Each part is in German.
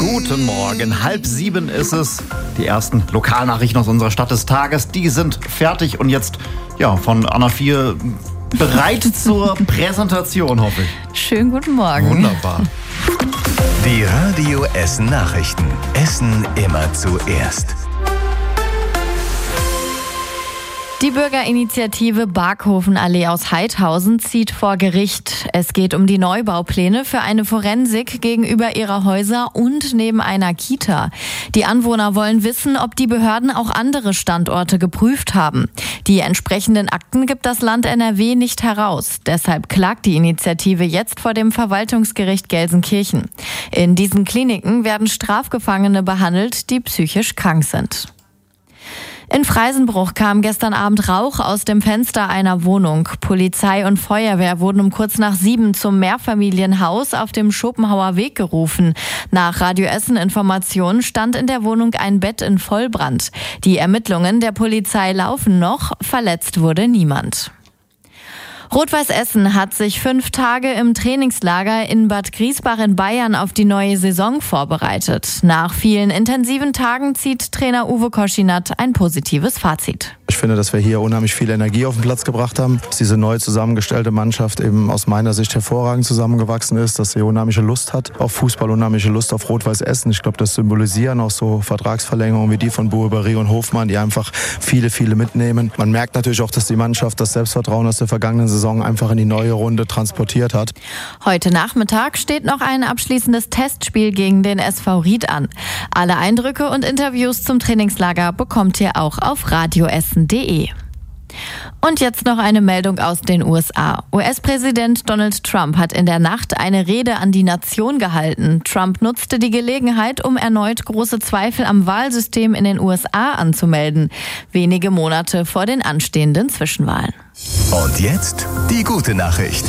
Guten Morgen, 6:30 ist es. Die ersten Lokalnachrichten aus unserer Stadt des Tages, die sind fertig und jetzt von Anna 4 bereit zur Präsentation, hoffe ich. Schönen guten Morgen. Wunderbar. Die Radio Essen Nachrichten. Essen immer zuerst. Die Bürgerinitiative Barkhofenallee aus Heidhausen zieht vor Gericht. Es geht um die Neubaupläne für eine Forensik gegenüber ihrer Häuser und neben einer Kita. Die Anwohner wollen wissen, ob die Behörden auch andere Standorte geprüft haben. Die entsprechenden Akten gibt das Land NRW nicht heraus. Deshalb klagt die Initiative jetzt vor dem Verwaltungsgericht Gelsenkirchen. In diesen Kliniken werden Strafgefangene behandelt, die psychisch krank sind. In Freisenbruch kam gestern Abend Rauch aus dem Fenster einer Wohnung. Polizei und Feuerwehr wurden um kurz nach 7 zum Mehrfamilienhaus auf dem Schopenhauer Weg gerufen. Nach Radio Essen Informationen stand in der Wohnung ein Bett in Vollbrand. Die Ermittlungen der Polizei laufen noch, verletzt wurde niemand. Rot-Weiß Essen hat sich 5 Tage im Trainingslager in Bad Griesbach in Bayern auf die neue Saison vorbereitet. Nach vielen intensiven Tagen zieht Trainer Uwe Koschinat ein positives Fazit. Ich finde, dass wir hier unheimlich viel Energie auf den Platz gebracht haben, dass diese neu zusammengestellte Mannschaft eben aus meiner Sicht hervorragend zusammengewachsen ist, dass sie unheimliche Lust hat auf Fußball, unheimliche Lust auf Rot-Weiß Essen. Ich glaube, das symbolisieren auch so Vertragsverlängerungen wie die von Bueberry und Hofmann, die einfach viele mitnehmen. Man merkt natürlich auch, dass die Mannschaft das Selbstvertrauen aus der vergangenen Saison einfach in die neue Runde transportiert hat. Heute Nachmittag steht noch ein abschließendes Testspiel gegen den SV Ried an. Alle Eindrücke und Interviews zum Trainingslager bekommt ihr auch auf radioessen.de. Und jetzt noch eine Meldung aus den USA. US-Präsident Donald Trump hat in der Nacht eine Rede an die Nation gehalten. Trump nutzte die Gelegenheit, um erneut große Zweifel am Wahlsystem in den USA anzumelden. Wenige Monate vor den anstehenden Zwischenwahlen. Und jetzt die gute Nachricht.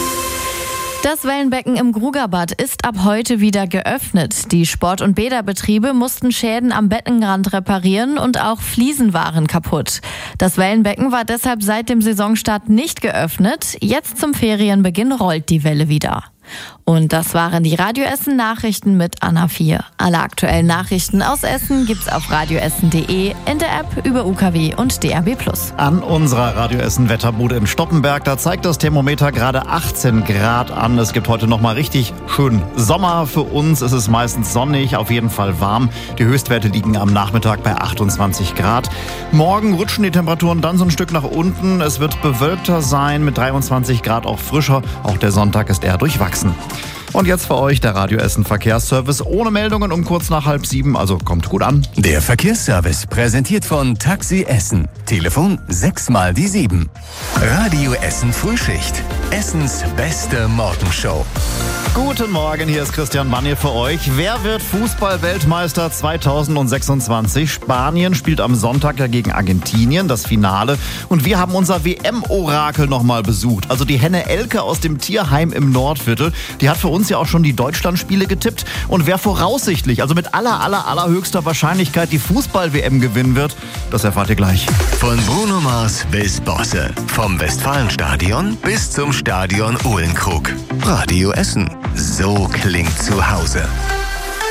Das Wellenbecken im Grugerbad ist ab heute wieder geöffnet. Die Sport- und Bäderbetriebe mussten Schäden am Beckenrand reparieren und auch Fliesen waren kaputt. Das Wellenbecken war deshalb seit dem Saisonstart nicht geöffnet. Jetzt zum Ferienbeginn rollt die Welle wieder. Und das waren die Radio Essen Nachrichten mit Anna 4. Alle aktuellen Nachrichten aus Essen gibt's auf radioessen.de, in der App, über UKW und DAB+. An unserer Radio Essen Wetterbude in Stoppenberg, da zeigt das Thermometer gerade 18 Grad an. Es gibt heute nochmal richtig schön Sommer für uns. Es ist meistens sonnig, auf jeden Fall warm. Die Höchstwerte liegen am Nachmittag bei 28 Grad. Morgen rutschen die Temperaturen dann so ein Stück nach unten. Es wird bewölkter sein, mit 23 Grad auch frischer. Auch der Sonntag ist eher durchwachsen. Und jetzt für euch der Radio Essen Verkehrsservice ohne Meldungen um kurz nach 6:30, also kommt gut an. Der Verkehrsservice präsentiert von Taxi Essen. Telefon 6 mal die 7. Radio Essen Frühschicht. Essens beste Morgenshow. Guten Morgen, hier ist Christian Bannier für euch. Wer wird Fußball-Weltmeister 2026? Spanien spielt am Sonntag ja gegen Argentinien, das Finale. Und wir haben unser WM-Orakel nochmal besucht. Also die Henne Elke aus dem Tierheim im Nordviertel. Die hat für uns ja auch schon die Deutschlandspiele getippt. Und wer voraussichtlich, also mit allerhöchster Wahrscheinlichkeit die Fußball-WM gewinnen wird, das erfahrt ihr gleich. Von Bruno Mars bis Bosse. Vom Westfalenstadion bis zum Stadion Uhlenkrug. Radio Essen. So klingt zu Hause.